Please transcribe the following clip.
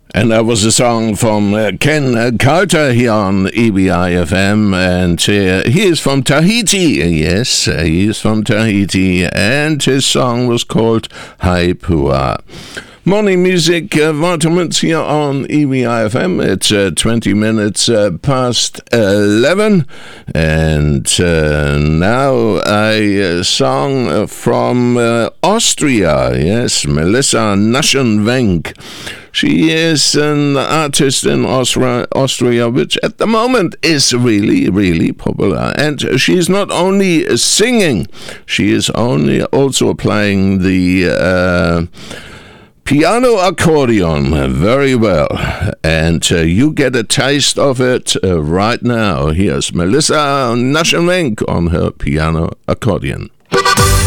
And that was a song from Ken Carter here on EBI FM, and he is from Tahiti. Yes, he is from Tahiti, and his song was called Haipua. Morning music vitamins here on EBI FM. It's 20 minutes past 11, and now a song from Austria. Yes, Melissa Naschenwenk. She is an artist in Austria, which at the moment is really, really popular. And she's not only singing, she is also playing the piano accordion very well. And you get a taste of it right now. Here's Melissa Naschenwenk on her piano accordion.